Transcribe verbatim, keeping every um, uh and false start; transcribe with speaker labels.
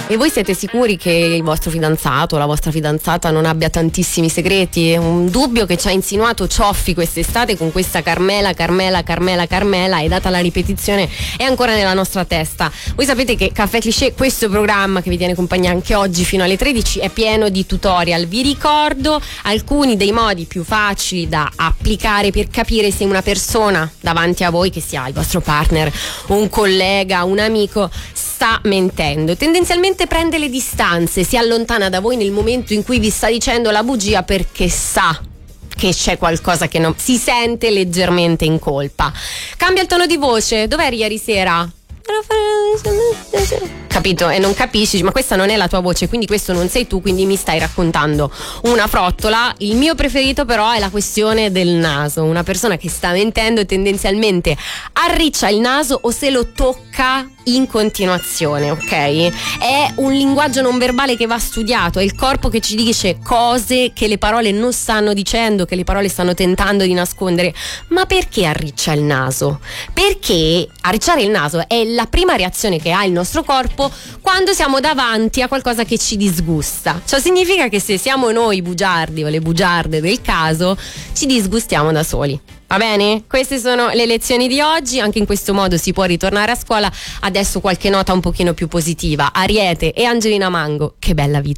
Speaker 1: E voi siete sicuri che il vostro fidanzato o la vostra fidanzata non abbia tantissimi segreti? Un dubbio che ci ha insinuato Cioffi quest'estate con questa Carmela, Carmela, Carmela, Carmela, e data la ripetizione è ancora nella nostra testa. Voi sapete che Caffè Cliché, questo programma che vi tiene compagnia anche oggi fino alle tredici, è pieno di tutorial. Vi ricordo alcuni dei modi più facili da applicare per capire se una persona davanti a voi, che sia il vostro partner, un collega, un amico, sta mentendo. Tendenzialmente prende le distanze, si allontana da voi nel momento in cui vi sta dicendo la bugia perché sa che c'è qualcosa che non si sente leggermente in colpa. Cambia il tono di voce. Dov'eri ieri sera? Capito? E non capisci, ma questa non è la tua voce, quindi questo non sei tu, quindi mi stai raccontando una frottola. Il mio preferito però è la questione del naso. Una persona che sta mentendo tendenzialmente arriccia il naso o se lo tocca in continuazione, ok? È un linguaggio non verbale che va studiato, è il corpo che ci dice cose che le parole non stanno dicendo, che le parole stanno tentando di nascondere. Ma perché arriccia il naso? Perché arricciare il naso è la prima reazione che ha il nostro corpo quando siamo davanti a qualcosa che ci disgusta. Ciò significa che se siamo noi i bugiardi o le bugiarde del caso, ci disgustiamo da soli. Va bene? Queste sono le lezioni di oggi. Anche in questo modo si può ritornare a scuola. Adesso qualche nota un pochino più positiva. Ariete e Angelina Mango, che bella vita.